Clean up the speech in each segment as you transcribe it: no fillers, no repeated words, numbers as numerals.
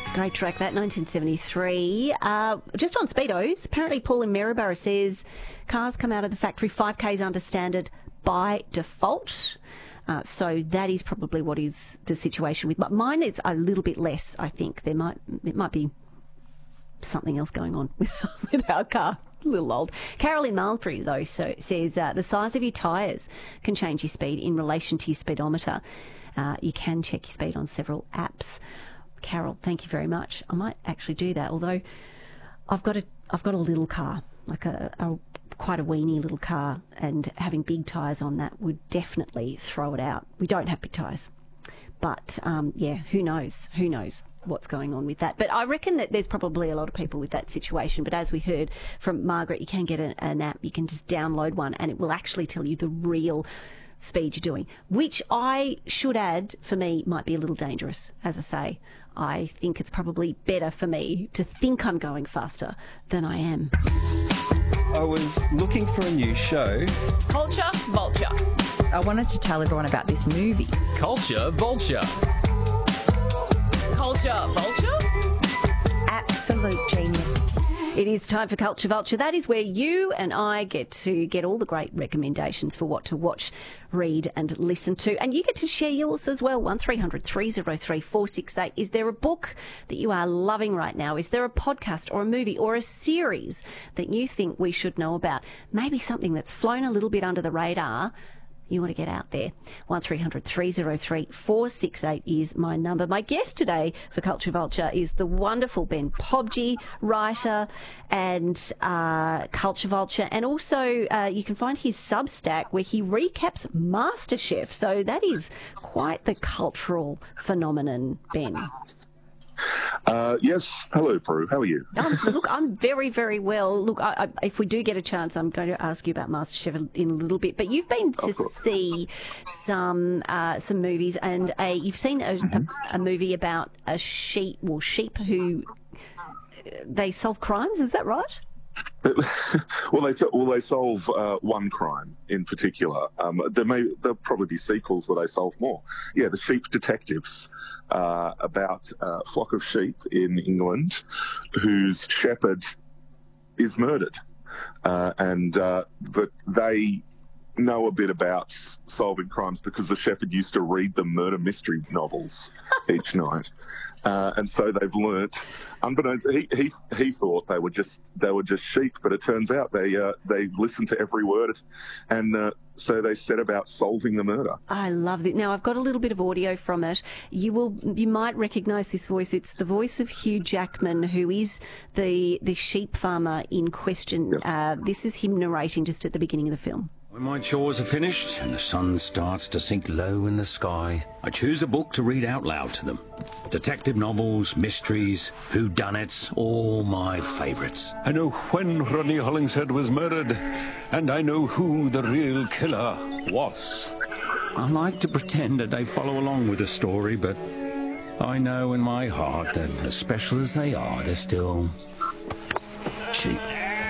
Great track, that, 1973. Just on Speedos, apparently Paul in Maryborough says cars come out of the factory 5Ks under standard by default. So that is probably what is the situation with. But mine is a little bit less, I think. It might be something else going on with our car. A little old. Carol in Marlbury, though, says the size of your tyres can change your speed in relation to your speedometer. You can check your speed on several apps. Carol, thank you very much. I might actually do that, although I've got a little car, like quite a weenie little car, and having big tyres on that would definitely throw it out. We don't have big tyres. But, who knows? Who knows what's going on with that? But I reckon that there's probably a lot of people with that situation. But as we heard from Margaret, you can get an app. You can just download one and it will actually tell you the real speed you're doing, which I should add, for me, might be a little dangerous. As I say, I think it's probably better for me to think I'm going faster than I am. I was looking for a new show. Culture Vulture. I wanted to tell everyone about this movie. Culture Vulture. Culture Vulture? Absolute genius. It is time for Culture Vulture. That is where you and I get to get all the great recommendations for what to watch, read and listen to. And you get to share yours as well. 1300 303 468. Is there a book that you are loving right now? Is there a podcast or a movie or a series that you think we should know about? Maybe something that's flown a little bit under the radar. You want to get out there. 1300 303 468 is my number. My guest today for Culture Vulture is the wonderful Ben Pobji, writer and Culture Vulture. And also you can find his Substack where he recaps MasterChef. So that is quite the cultural phenomenon, Ben. Yes. Hello, Prue. How are you? Look, I'm very, very well. Look, if we do get a chance, I'm going to ask you about MasterChef in a little bit. But you've been to see some movies, and you've seen a movie about sheep who they solve crimes. Is that right? Well, they solve one crime in particular. There'll probably be sequels where they solve more. Yeah, the Sheep Detectives, about a flock of sheep in England whose shepherd is murdered, but they know a bit about solving crimes because the shepherd used to read them murder mystery novels each night. And so they've learnt, unbeknownst, he thought they were just sheep, but it turns out they listened to every word, and so they set about solving the murder. I love it. Now I've got a little bit of audio from it. You might recognise this voice. It's the voice of Hugh Jackman, who is the sheep farmer in question. Yep. This is him narrating just at the beginning of the film. When my chores are finished and the sun starts to sink low in the sky, I choose a book to read out loud to them. Detective novels, mysteries, whodunits, all my favourites. I know when Rodney Hollingshead was murdered, and I know who the real killer was. I like to pretend that they follow along with the story, but I know in my heart that as special as they are, they're still sheep.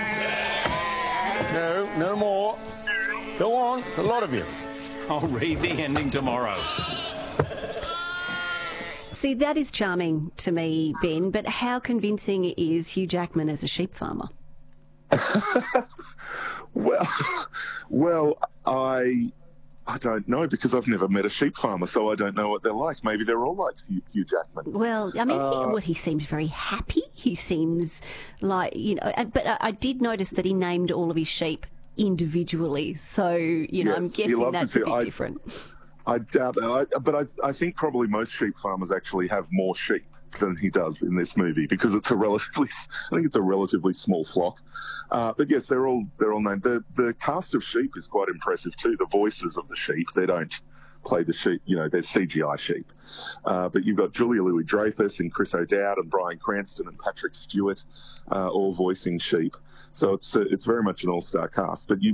No more. Go on, a lot of you. I'll read the ending tomorrow. See, that is charming to me, Ben, but how convincing is Hugh Jackman as a sheep farmer? Well, I don't know, because I've never met a sheep farmer, so I don't know what they're like. Maybe they're all like Hugh Jackman. Well, I mean, he seems very happy. He seems like, but I did notice that he named all of his sheep individually, so yes, I'm guessing that's a bit different. I doubt that, but I think probably most sheep farmers actually have more sheep than he does in this movie, because it's a relatively small flock. But yes, they're all named. The cast of sheep is quite impressive too. The voices of the sheep, they don't play the sheep, they're CGI sheep. But you've got Julia Louis-Dreyfus and Chris O'Dowd and Bryan Cranston and Patrick Stewart all voicing sheep. So it's very much an all-star cast. But